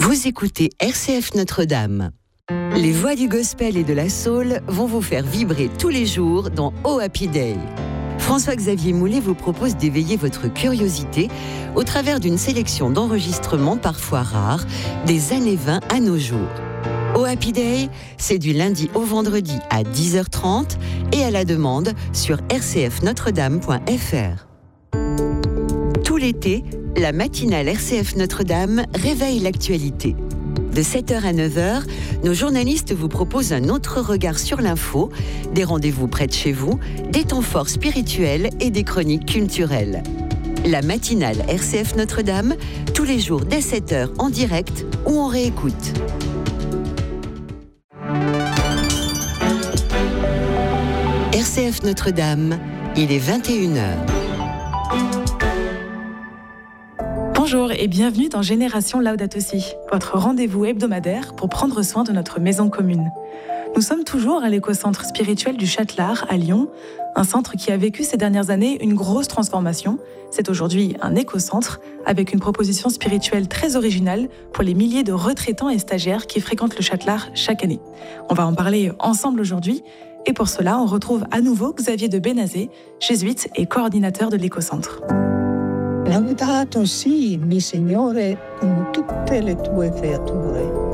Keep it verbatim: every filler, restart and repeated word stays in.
Vous écoutez R C F Notre-Dame. Les voix du gospel et de la soul vont vous faire vibrer tous les jours dans Oh Happy Day. François-Xavier Moulet vous propose d'éveiller votre curiosité au travers d'une sélection d'enregistrements parfois rares des années vingt à nos jours. Oh Happy Day, c'est du lundi au vendredi à dix heures trente et à la demande sur r c f notre dame point f r. Tout l'été, la matinale R C F Notre-Dame réveille l'actualité. De sept heures à neuf heures, nos journalistes vous proposent un autre regard sur l'info, des rendez-vous près de chez vous, des temps forts spirituels et des chroniques culturelles. La matinale R C F Notre-Dame, tous les jours dès sept heures en direct ou en réécoute. R C F Notre-Dame, il est vingt et une heures. Bonjour et bienvenue dans Génération Laudato Si, votre rendez-vous hebdomadaire pour prendre soin de notre maison commune. Nous sommes toujours à l'éco-centre spirituel du Châtelard à Lyon, un centre qui a vécu ces dernières années une grosse transformation. C'est aujourd'hui un éco-centre avec une proposition spirituelle très originale pour les milliers de retraitants et stagiaires qui fréquentent le Châtelard chaque année. On va en parler ensemble aujourd'hui et pour cela, on retrouve à nouveau Xavier de Bénazet, jésuite et coordinateur de l'éco-centre. Laudato si, mi Signore, con tutte le tue creature.